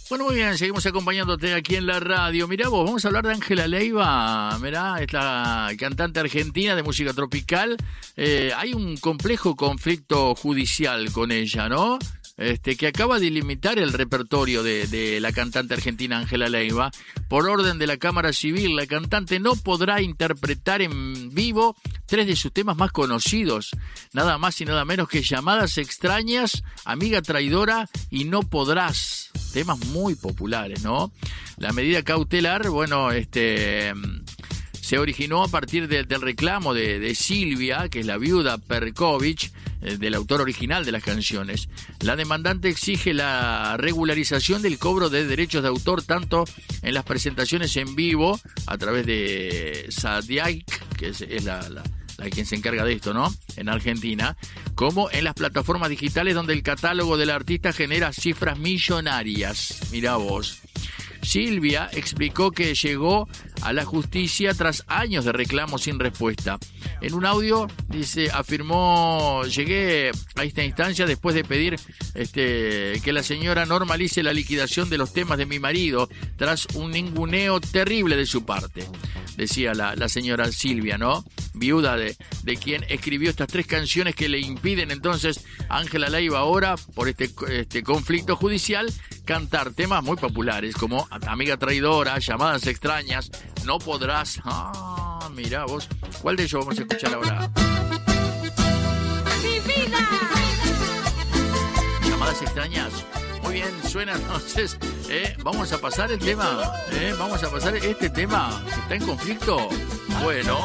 Bueno, muy bien, seguimos acompañándote aquí en la radio. Mirá vos, vamos a hablar de Ángela Leiva. Mirá, es la cantante argentina de música tropical. Hay un complejo conflicto judicial con ella, ¿no? Que acaba de limitar el repertorio de la cantante argentina Ángela Leiva. Por orden de la Cámara Civil, la cantante no podrá interpretar en vivo 3 de sus temas más conocidos, nada más y nada menos que Llamadas Extrañas, Amiga Traidora y No Podrás. Temas muy populares, ¿no? La medida cautelar, bueno, se originó a partir del reclamo de Silvia, que es la viuda Perkovich, del autor original de las canciones. La demandante exige la regularización del cobro de derechos de autor tanto en las presentaciones en vivo a través de Sadiaik, que es la quien se encarga de esto, ¿no? En Argentina, como en las plataformas digitales donde el catálogo del artista genera cifras millonarias. Mirá vos. Silvia explicó que llegó a la justicia tras años de reclamos sin respuesta. En un audio, dice, afirmó: llegué a esta instancia después de pedir que la señora normalice la liquidación de los temas de mi marido tras un ninguneo terrible de su parte. Decía la señora Silvia, ¿no? Viuda de quien escribió estas 3 canciones que le impiden entonces a Ángela Leiva ahora, por este conflicto judicial, cantar temas muy populares como Amiga Traidora, Llamadas Extrañas, No Podrás. Ah, mirá vos. ¿Cuál de ellos vamos a escuchar ahora? ¡Mi vida! Llamadas Extrañas. Muy bien, suena entonces. Vamos a pasar el tema. Vamos a pasar este tema que está en conflicto. Bueno.